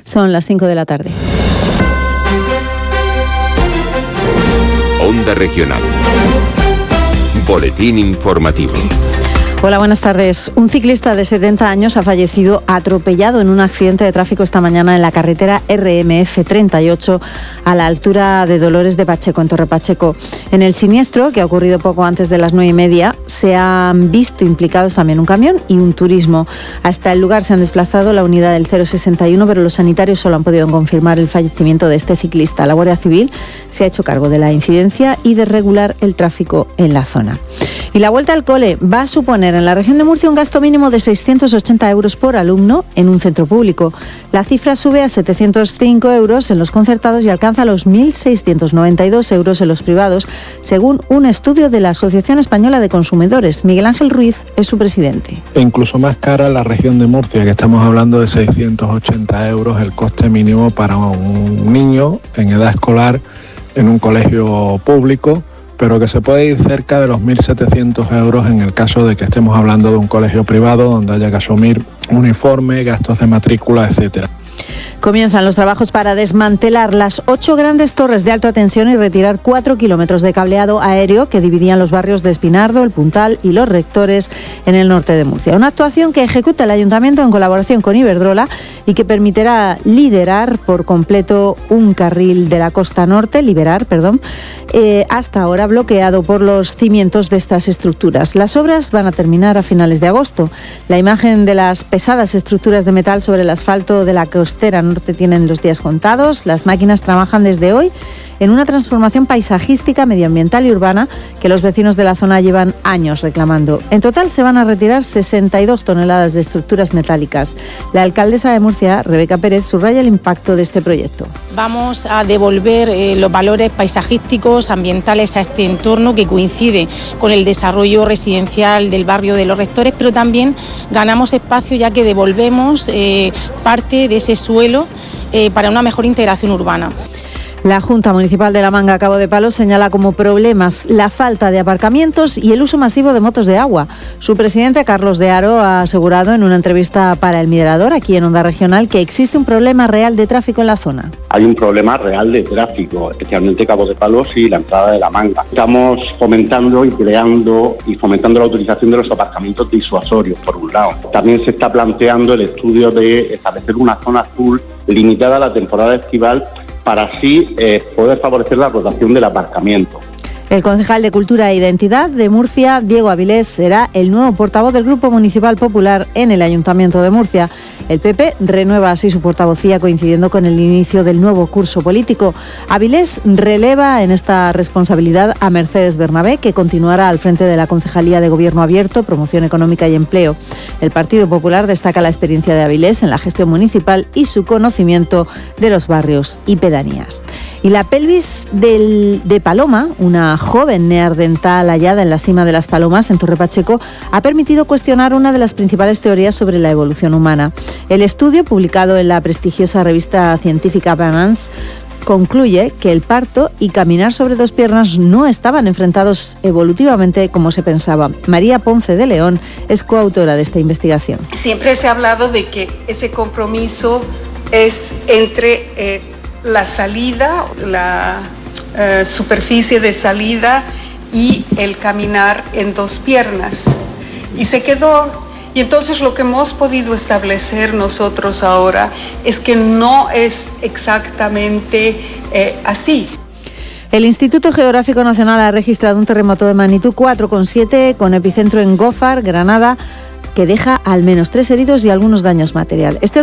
Son las 5 de la tarde. Onda Regional. Boletín informativo. Hola, buenas tardes. Un ciclista de 70 años ha fallecido atropellado en un accidente de tráfico esta mañana en la carretera RMF 38 a la altura de Dolores de Pacheco, en Torre Pacheco. En el siniestro, que ha ocurrido poco antes de las 9:30, se han visto implicados también un camión y un turismo. Hasta el lugar se han desplazado la unidad del 061, pero los sanitarios solo han podido confirmar el fallecimiento de este ciclista. La Guardia Civil se ha hecho cargo de la incidencia y de regular el tráfico en la zona. Y la vuelta al cole va a suponer en la región de Murcia un gasto mínimo de 680 euros por alumno en un centro público. La cifra sube a 705 euros en los concertados y alcanza los 1.692 euros en los privados, según un estudio de la Asociación Española de Consumidores. Miguel Ángel Ruiz es su presidente. E incluso más cara la región de Murcia, que estamos hablando de 680 euros el coste mínimo para un niño en edad escolar en un colegio público, pero que se puede ir cerca de los 1.700 euros en el caso de que estemos hablando de un colegio privado donde haya que asumir uniforme, gastos de matrícula, etcétera. Comienzan los trabajos para desmantelar las 8 grandes torres de alta tensión y retirar 4 kilómetros de cableado aéreo que dividían los barrios de Espinardo, El Puntal y Los Rectores en el norte de Murcia. Una actuación que ejecuta el Ayuntamiento en colaboración con Iberdrola y que permitirá liberar por completo un carril de la costa norte, hasta ahora bloqueado por los cimientos de estas estructuras. Las obras van a terminar a finales de agosto. La imagen de las pesadas estructuras de metal sobre el asfalto de la costera norte tienen los días contados. Las máquinas trabajan desde hoy en una transformación paisajística, medioambiental y urbana que los vecinos de la zona llevan años reclamando. En total se van a retirar 62 toneladas de estructuras metálicas. La alcaldesa de Murcia, Rebeca Pérez, subraya el impacto de este proyecto. Vamos a devolver los valores paisajísticos, ambientales a este entorno que coincide con el desarrollo residencial del barrio de Los Rectores, pero también ganamos espacio ya que devolvemos parte de ese suelo para una mejor integración urbana. La Junta Municipal de La Manga, Cabo de Palos, señala como problemas la falta de aparcamientos y el uso masivo de motos de agua. Su presidente, Carlos de Haro, ha asegurado en una entrevista para El Mirador, aquí en Onda Regional, que existe un problema real de tráfico en la zona. Hay un problema real de tráfico, especialmente Cabo de Palos y la entrada de La Manga. Estamos fomentando y creando y fomentando la utilización de los aparcamientos disuasorios, por un lado. También se está planteando el estudio de establecer una zona azul limitada a la temporada estival para así poder favorecer la rotación del aparcamiento. El concejal de Cultura e Identidad de Murcia, Diego Avilés, será el nuevo portavoz del Grupo Municipal Popular en el Ayuntamiento de Murcia. El PP renueva así su portavocía coincidiendo con el inicio del nuevo curso político. Avilés releva en esta responsabilidad a Mercedes Bernabé, que continuará al frente de la Concejalía de Gobierno Abierto, Promoción Económica y Empleo. El Partido Popular destaca la experiencia de Avilés en la gestión municipal y su conocimiento de los barrios y pedanías. Y la pelvis de Paloma, una joven neandertal hallada en la cima de las Palomas, en Torre Pacheco, ha permitido cuestionar una de las principales teorías sobre la evolución humana. El estudio, publicado en la prestigiosa revista científica Balance, concluye que el parto y caminar sobre dos piernas no estaban enfrentados evolutivamente como se pensaba. María Ponce de León es coautora de esta investigación. Siempre se ha hablado de que ese compromiso es entre la salida, la superficie de salida y el caminar en dos piernas. Y se quedó. Y entonces lo que hemos podido establecer nosotros ahora es que no es exactamente así. El Instituto Geográfico Nacional ha registrado un terremoto de magnitud 4,7 con epicentro en Gófar, Granada, que deja al menos 3 heridos y algunos daños materiales.